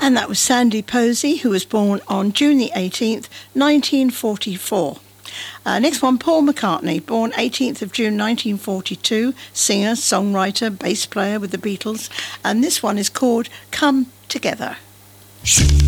And that was Sandy Posey, who was born on June the 18th, 1944. Next one, Paul McCartney, born 18th of June 1942, singer, songwriter, bass player with the Beatles. And this one is called Come Together.